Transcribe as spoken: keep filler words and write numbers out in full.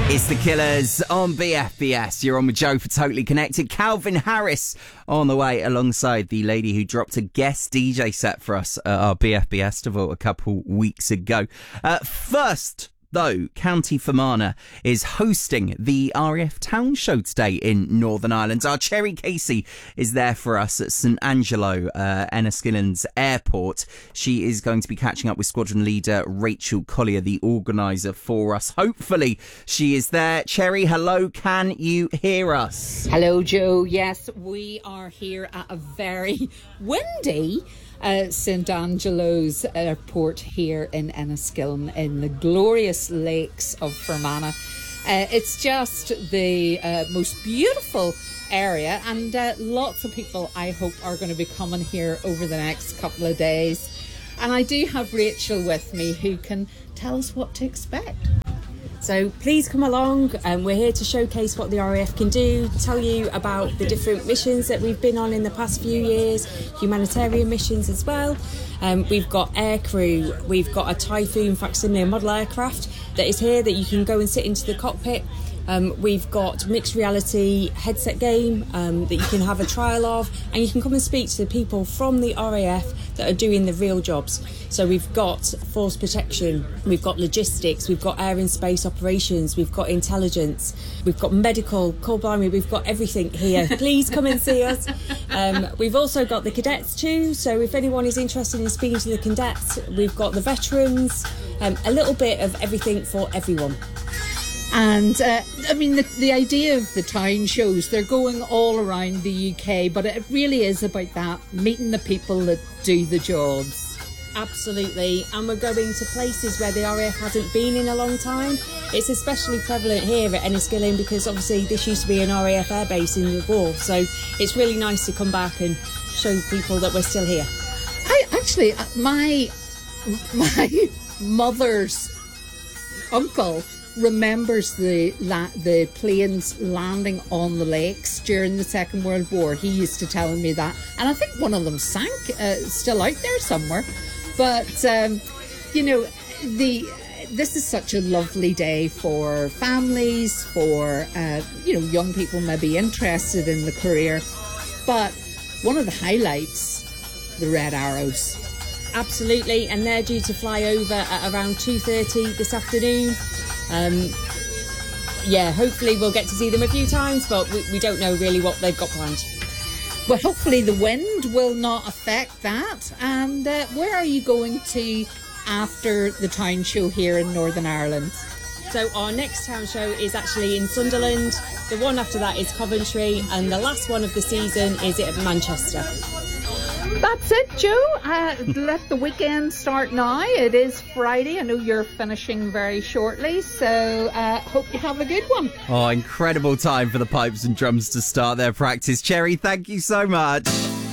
It's The Killers on B F B S. You're on with Joe for Totally Connected. Calvin Harris on the way alongside the lady who dropped a guest D J set for us at our B F B S Festival a couple weeks ago. Uh, first, though, County Fermanagh is hosting the R A F Town Show today in Northern Ireland. Our Cherry Casey is there for us at St Angelo, uh, Enniskillen's airport. She is going to be catching up with squadron leader Rachel Collier, the organiser for us. Hopefully she is there. Cherry, hello, can you hear us? Hello, Joe. Yes, we are here at a very windy Uh, St Angelo's airport here in Enniskillen in the glorious lakes of Fermanagh. Uh, it's just the uh, most beautiful area, and uh, lots of people, I hope, are going to be coming here over the next couple of days. And I do have Rachel with me who can tell us what to expect. So please come along, and um, we're here to showcase what the R A F can do, tell you about the different missions that we've been on in the past few years, humanitarian missions as well. Um, we've got air crew, we've got a Typhoon facsimile model aircraft that is here that you can go and sit into the cockpit. Um, we've got mixed reality headset game um, that you can have a trial of, and you can come and speak to the people from the R A F that are doing the real jobs. So we've got force protection, we've got logistics, we've got air and space operations, we've got intelligence, we've got medical, call blimey, we've got everything here. Please come and see us. Um, we've also got the cadets too, so if anyone is interested in speaking to the cadets, we've got the veterans, um, a little bit of everything for everyone. And uh, I mean, the, the idea of the town shows, they're going all around the U K, but it really is about that, meeting the people that do the jobs. Absolutely, and we're going to places where the R A F hasn't been in a long time. It's especially prevalent here at Enniskillen because obviously this used to be an R A F airbase in the war, so it's really nice to come back and show people that we're still here. I actually, my my mother's uncle remembers the la- the planes landing on the lakes during the Second World War. He used to tell me that, and I think one of them sank, uh, still out there somewhere. But um, you know, the this is such a lovely day for families, for uh, you know, young people maybe interested in the career. But one of the highlights, the Red Arrows. Absolutely, and they're due to fly over at around two thirty this afternoon. Um, yeah, hopefully we'll get to see them a few times, but we, we don't know really what they've got planned. Well, hopefully the wind will not affect that. And uh, where are you going to after the town show here in Northern Ireland? So our next town show is actually in Sunderland, the one after that is Coventry, and the last one of the season is at Manchester. That's it, Joe. Uh, let the weekend start now. It is Friday. I know you're finishing very shortly, so uh, hope you have a good one. Oh, incredible time for the pipes and drums to start their practice. Cherry, thank you so much.